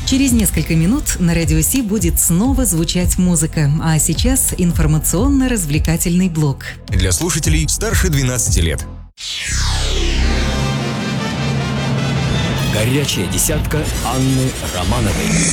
Через несколько минут на Радио Си будет снова звучать музыка, а сейчас информационно-развлекательный блок. Для слушателей старше 12 лет. Горячая десятка Анны Романовой.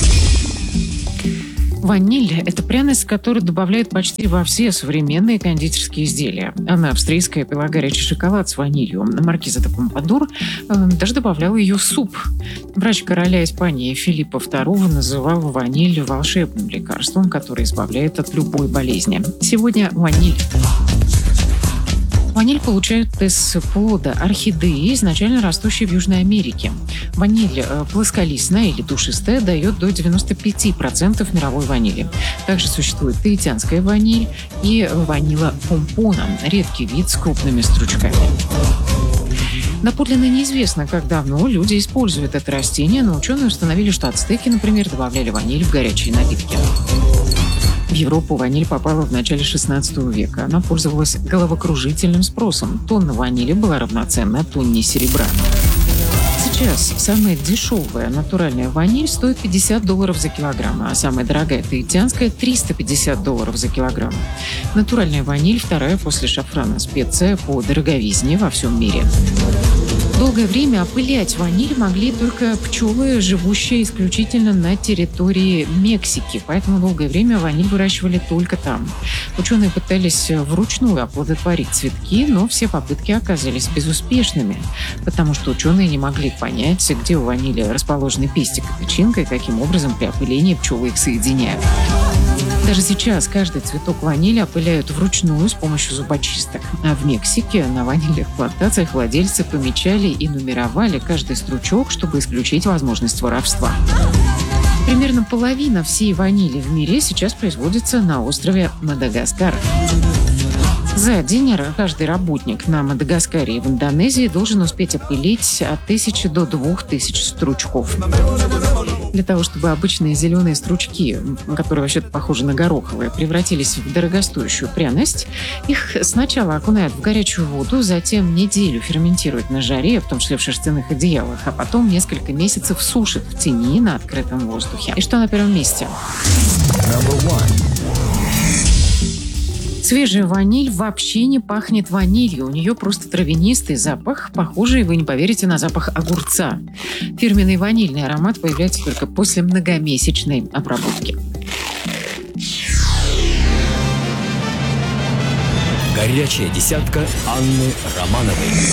Ваниль – это пряность, которую добавляют почти во все современные кондитерские изделия. Она австрийская пила горячий шоколад с ванилью. Маркиза де Помпадур даже добавляла ее в суп. Врач короля Испании Филиппа II называл ваниль волшебным лекарством, которое избавляет от любой болезни. Сегодня ваниль. Ваниль получают из плода орхидеи, изначально растущей в Южной Америке. Ваниль плосколистная или душистая дает до 95% мировой ванили. Также существует таитянская ваниль и ванила помпона, редкий вид с крупными стручками. Доподлинно неизвестно, как давно люди используют это растение, но ученые установили, что ацтеки, например, добавляли ваниль в горячие напитки. В Европу ваниль попала в начале XVI века. Она пользовалась головокружительным спросом. Тонна ванили была равноценна тонне серебра. Сейчас самая дешевая натуральная ваниль стоит $50 за килограмм, а самая дорогая таитянская – $350 за килограмм. Натуральная ваниль – вторая после шафрана специя по дороговизне во всем мире. Долгое время опылять ваниль могли только пчелы, живущие исключительно на территории Мексики, поэтому долгое время ваниль выращивали только там. Ученые пытались вручную оплодотворить цветки, но все попытки оказались безуспешными, потому что ученые не могли понять, где у ванили расположены пестик и тычинка, и каким образом при опылении пчелы их соединяют. Даже сейчас каждый цветок ванили опыляют вручную с помощью зубочисток. А в Мексике на ванильных плантациях владельцы помечали и нумеровали каждый стручок, чтобы исключить возможность воровства. Примерно половина всей ванили в мире сейчас производится на острове Мадагаскар. За день каждый работник на Мадагаскаре и в Индонезии должен успеть опылить от 1000 до 2000 стручков. Для того, чтобы обычные зеленые стручки, которые вообще-то похожи на гороховые, превратились в дорогостоящую пряность, их сначала окунают в горячую воду, затем неделю ферментируют на жаре, в том числе в шерстяных одеялах, а потом несколько месяцев сушат в тени на открытом воздухе. И что на первом месте? Свежая ваниль вообще не пахнет ванилью. У нее просто травянистый запах, похожий, вы не поверите, на запах огурца. Фирменный ванильный аромат появляется только после многомесячной обработки. Горячая десятка Анны Романовой.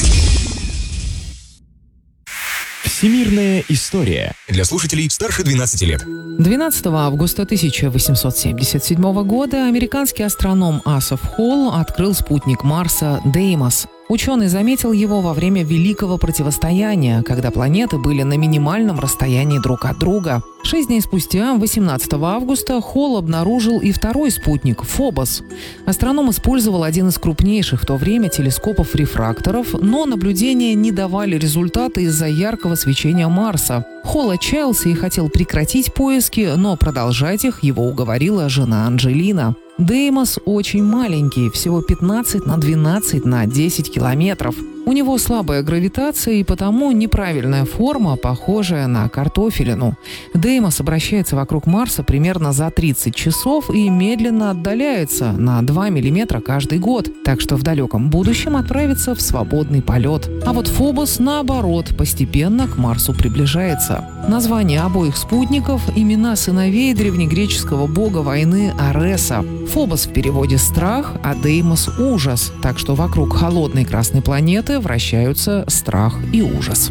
Всемирная история. Для слушателей старше 12 лет. 12 августа 1877 года американский астроном Асаф Холл открыл спутник Марса Деймос. Ученый заметил его во время Великого противостояния, когда планеты были на минимальном расстоянии друг от друга. 6 дней спустя, 18 августа, Холл обнаружил и второй спутник – Фобос. Астроном использовал один из крупнейших в то время телескопов-рефракторов, но наблюдения не давали результата из-за яркого свечения Марса. Холл отчаялся и хотел прекратить поиски, но продолжать их его уговорила жена Анджелина. Деймос очень маленький, всего 15 на 12 на 10 километров. У него слабая гравитация и потому неправильная форма, похожая на картофелину. Деймос обращается вокруг Марса примерно за 30 часов и медленно отдаляется на 2 миллиметра каждый год, так что в далеком будущем отправится в свободный полет. А вот Фобос, наоборот, постепенно к Марсу приближается. Названия обоих спутников – имена сыновей древнегреческого бога войны Ареса. Фобос в переводе «страх», а Деймос – «ужас», так что вокруг холодной красной планеты вращаются страх и ужас.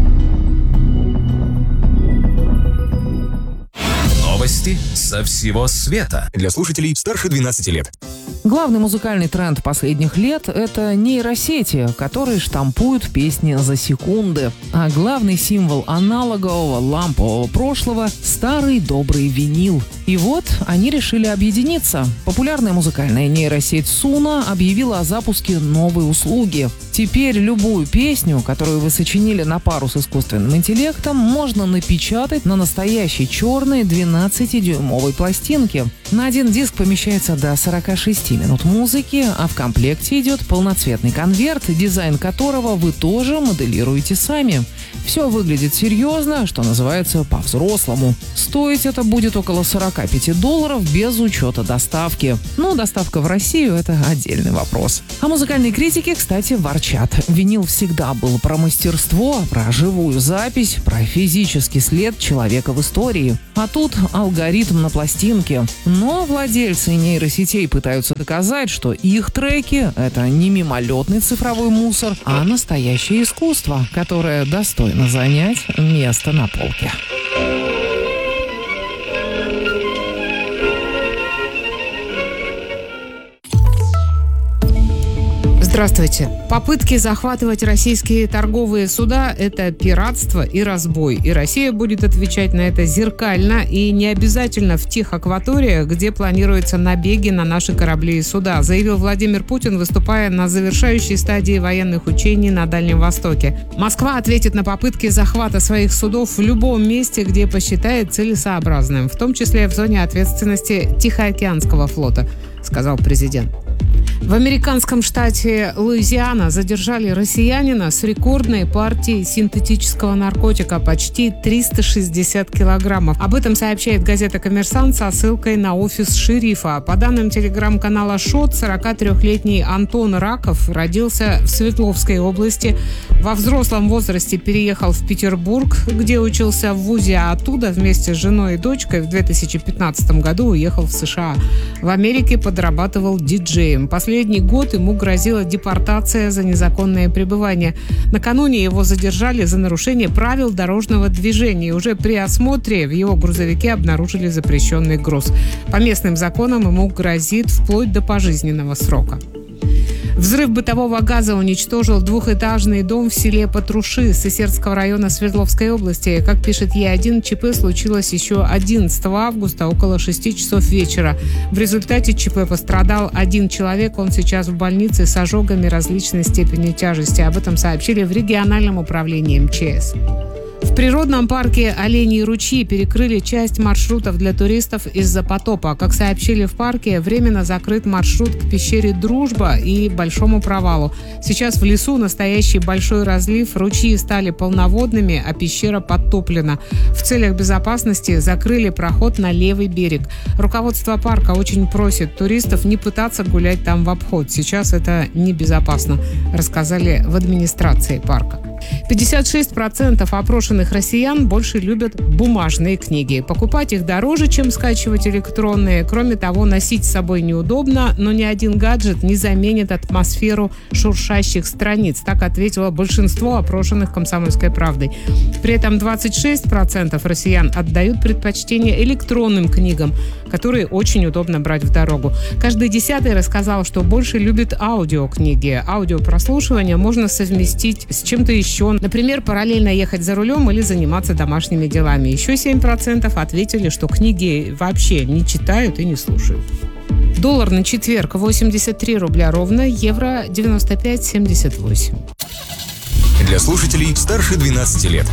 Новости со всего света. Для слушателей старше 12 лет. Главный музыкальный тренд последних лет – это нейросети, которые штампуют песни за секунды. А главный символ аналогового лампового прошлого – старый добрый винил. И вот они решили объединиться. Популярная музыкальная нейросеть Суна объявила о запуске новой услуги. Теперь любую песню, которую вы сочинили на пару с искусственным интеллектом, можно напечатать на настоящей черной 12-дюймовой пластинке. На один диск помещается до 46 минут музыки, а в комплекте идет полноцветный конверт, дизайн которого вы тоже моделируете сами. Все выглядит серьезно, что называется, по-взрослому. Стоить это будет около $45 без учета доставки. Но доставка в Россию – это отдельный вопрос. А музыкальные критики, кстати, ворчат. Винил всегда был про мастерство, про живую запись, про физический след человека в истории. А тут алгоритм на пластинке. Но владельцы нейросетей пытаются доказать, что их треки – это не мимолетный цифровой мусор, а настоящее искусство, которое достойно занять место на полке. Здравствуйте. Попытки захватывать российские торговые суда – это пиратство и разбой. И Россия будет отвечать на это зеркально и не обязательно в тех акваториях, где планируются набеги на наши корабли и суда, заявил Владимир Путин, выступая на завершающей стадии военных учений на Дальнем Востоке. Москва ответит на попытки захвата своих судов в любом месте, где посчитает целесообразным, в том числе в зоне ответственности Тихоокеанского флота, сказал президент. В американском штате Луизиана задержали россиянина с рекордной партией синтетического наркотика, почти 360 килограммов. Об этом сообщает газета «Коммерсант» со ссылкой на офис шерифа. По данным телеграм-канала «Шот», 43-летний Антон Раков родился в Свердловской области. Во взрослом возрасте переехал в Петербург, где учился в вузе, а оттуда вместе с женой и дочкой в 2015 году уехал в США. В Америке подрабатывал диджеем. Последний год ему грозила депортация за незаконное пребывание. Накануне его задержали за нарушение правил дорожного движения. И уже при осмотре в его грузовике обнаружили запрещенный груз. По местным законам ему грозит вплоть до пожизненного срока. Взрыв бытового газа уничтожил двухэтажный дом в селе Патруши Сысердского района Свердловской области. Как пишет Е1, ЧП случилось еще 11 августа около 6 часов вечера. В результате ЧП пострадал один человек. Он сейчас в больнице с ожогами различной степени тяжести. Об этом сообщили в региональном управлении МЧС. В природном парке «Оленьи ручьи» перекрыли часть маршрутов для туристов из-за потопа. Как сообщили в парке, временно закрыт маршрут к пещере «Дружба» и Большому провалу. Сейчас в лесу настоящий большой разлив, ручьи стали полноводными, а пещера подтоплена. В целях безопасности закрыли проход на левый берег. Руководство парка очень просит туристов не пытаться гулять там в обход. Сейчас это небезопасно, рассказали в администрации парка. 56% опрошенных россиян больше любят бумажные книги. Покупать их дороже, чем скачивать электронные. Кроме того, носить с собой неудобно, но ни один гаджет не заменит атмосферу шуршащих страниц. Так ответило большинство опрошенных «Комсомольской правдой». При этом 26% россиян отдают предпочтение электронным книгам, которые очень удобно брать в дорогу. Каждый 10-й рассказал, что больше любит аудиокниги. Аудиопрослушивание можно совместить с чем-то еще. Например, параллельно ехать за рулем или заниматься домашними делами. Еще 7% ответили, что книги вообще не читают и не слушают. Доллар на четверг 83 рубля ровно, евро 95,78. Для слушателей старше 12 лет.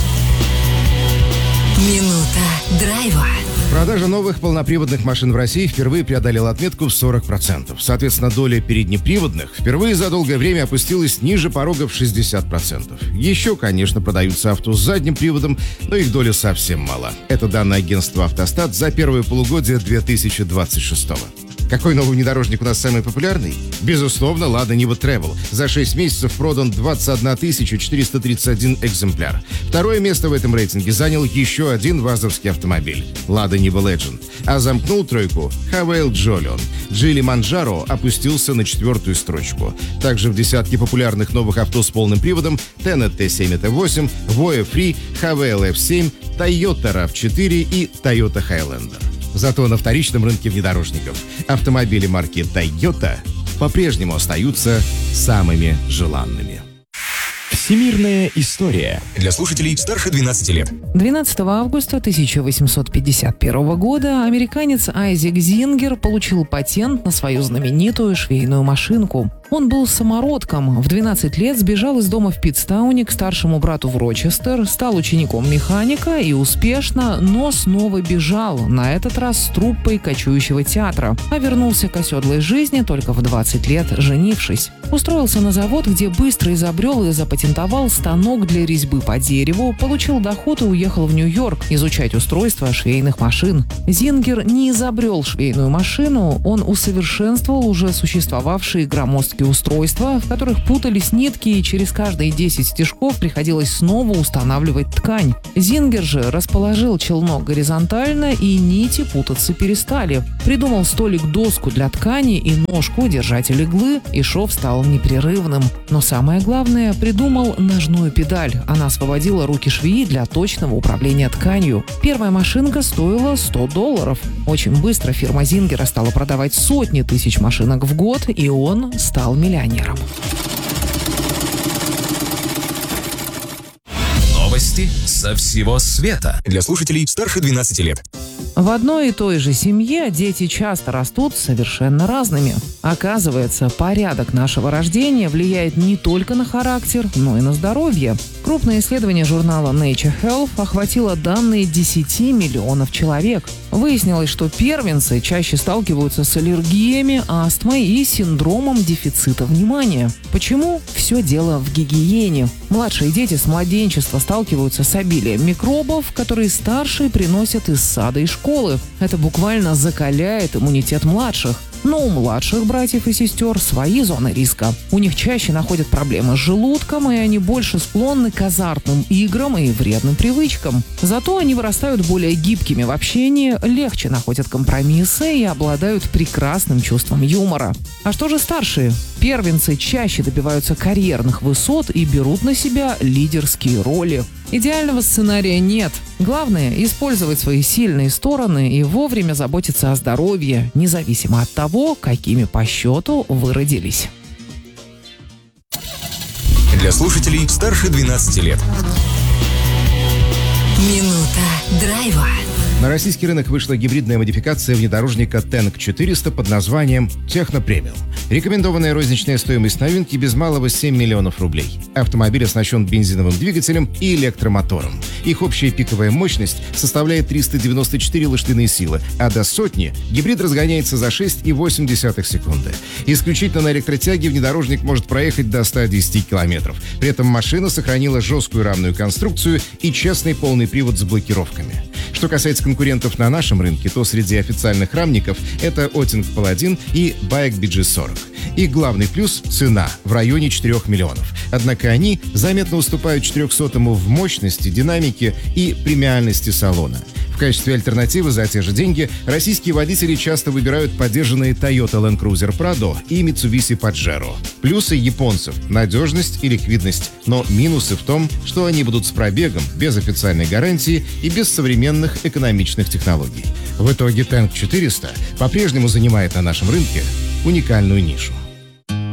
Минута драйва. Продажа новых полноприводных машин в России впервые преодолела отметку в 40%. Соответственно, доля переднеприводных впервые за долгое время опустилась ниже порога в 60%. Еще, конечно, продаются авто с задним приводом, но их доля совсем мала. Это данные агентства «Автостат» за первое полугодие 2026 года. Какой новый внедорожник у нас самый популярный? Безусловно, Lada Niva Travel. За 6 месяцев продан 21 431 экземпляр. Второе место в этом рейтинге занял еще один вазовский автомобиль – Lada Niva Legend. А замкнул тройку Havail Jolion. Geely Manjaro опустился на 4-ю строчку. Также в десятке популярных новых авто с полным приводом Tenet T7 и T8, Voya Free, Havail F7, Toyota RAV4 и Toyota Highlander. Зато на вторичном рынке внедорожников автомобили марки Toyota по-прежнему остаются самыми желанными. Всемирная история. Для слушателей старше 12 лет. 12 августа 1851 года американец Айзек Зингер получил патент на свою знаменитую швейную машинку. Он был самородком. В 12 лет сбежал из дома в Питтстауне к старшему брату в Рочестер, стал учеником механика и успешно, но снова бежал, на этот раз с труппой кочующего театра, а вернулся к оседлой жизни только в 20 лет, женившись. Устроился на завод, где быстро изобрел и запатентовал станок для резьбы по дереву, получил доход и уехал в Нью-Йорк изучать устройство швейных машин. Зингер не изобрел швейную машину, он усовершенствовал уже существовавшие громоздкие устройства, в которых путались нитки, и через каждые 10 стежков приходилось снова устанавливать ткань. Зингер же расположил челнок горизонтально, и нити путаться перестали. Придумал столик-доску для ткани и ножку, держатель иглы, и шов стал непрерывным. Но самое главное, придумал ножную педаль. Она освободила руки швеи для точного управления тканью. Первая машинка стоила $100. Очень быстро фирма Зингера стала продавать сотни тысяч машинок в год, и он стал миллионером. Новости со всего света. Для слушателей старше 12 лет. В одной и той же семье дети часто растут совершенно разными. Оказывается, порядок нашего рождения влияет не только на характер, но и на здоровье. Крупное исследование журнала Nature Health охватило данные 10 миллионов человек. Выяснилось, что первенцы чаще сталкиваются с аллергиями, астмой и синдромом дефицита внимания. Почему? Все дело в гигиене. Младшие дети с младенчества сталкиваются с обилием микробов, которые старшие приносят из сада и школы. Это буквально закаляет иммунитет младших. Но у младших братьев и сестер свои зоны риска. У них чаще находят проблемы с желудком, и они больше склонны к азартным играм и вредным привычкам. Зато они вырастают более гибкими в общении, легче находят компромиссы и обладают прекрасным чувством юмора. А что же старшие? Первенцы чаще добиваются карьерных высот и берут на себя лидерские роли. Идеального сценария нет. Главное – использовать свои сильные стороны и вовремя заботиться о здоровье, независимо от того, какими по счету вы родились. Для слушателей старше 12 лет. Минута драйва. На российский рынок вышла гибридная модификация внедорожника Tank 400 под названием Техно Премиум. Рекомендованная розничная стоимость новинки без малого 7 миллионов рублей. Автомобиль оснащен бензиновым двигателем и электромотором. Их общая пиковая мощность составляет 394 лошадиные силы, а до сотни гибрид разгоняется за 6,8 секунды. Исключительно на электротяге внедорожник может проехать до 110 километров. При этом машина сохранила жесткую рамную конструкцию и честный полный привод с блокировками. Что касается конкурентов на нашем рынке, то среди официальных рамников это Otting Paladin и Bike BG40. Их главный плюс – цена в районе 4 миллионов. Однако они заметно уступают 400-му в мощности, динамике и премиальности салона. В качестве альтернативы за те же деньги российские водители часто выбирают поддержанные Toyota Land Cruiser Prado и Mitsubishi Pajero. Плюсы японцев – надежность и ликвидность, но минусы в том, что они будут с пробегом, без официальной гарантии и без современных экономичных технологий. В итоге Tank 400 по-прежнему занимает на нашем рынке уникальную нишу.